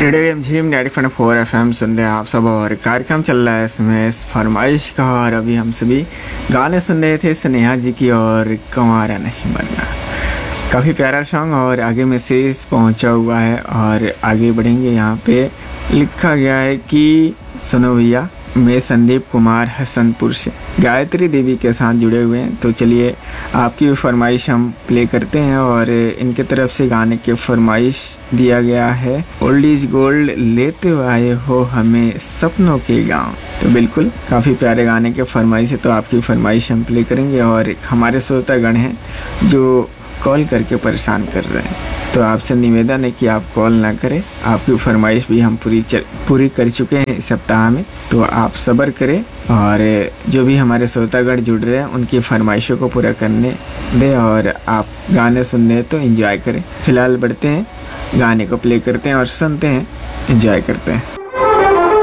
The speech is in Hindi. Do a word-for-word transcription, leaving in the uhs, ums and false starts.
रेडियो रिमझिम ninety point four F M सुन रहे हैं आप सब और कार्यक्रम चल रहा है इसमें इस फरमाइश का। और अभी हम सभी गाने सुन रहे थे स्नेहा जी की और कंवारा नहीं मरना। काफ़ी प्यारा सॉन्ग और आगे मैसेज पहुंचा हुआ है और आगे बढ़ेंगे। यहाँ पे लिखा गया है कि सुनो भैया, मैं संदीप कुमार हसनपुर से गायत्री देवी के साथ जुड़े हुए हैं। तो चलिए आपकी फरमाइश हम प्ले करते हैं और इनके तरफ से गाने की फरमाइश दिया गया है, ओल्ड इज गोल्ड लेते आए हो हमें सपनों के गांव। तो बिल्कुल काफ़ी प्यारे गाने के फरमाइश है, तो आपकी फरमाइश हम प्ले करेंगे। और हमारे श्रोतागण हैं जो कॉल करके परेशान कर रहे हैं, तो आपसे निवेदन है कि आप कॉल ना करें। आपकी फरमाइश भी हम पूरी चल, पूरी कर चुके हैं इस सप्ताह में, तो आप सब्र करें और जो भी हमारे श्रोतागण जुड़ रहे हैं उनकी फरमाइशों को पूरा करने दें और आप गाने सुनने तो एंजॉय करें। फिलहाल बढ़ते हैं, गाने को प्ले करते हैं और सुनते हैं, एंजॉय करते हैं।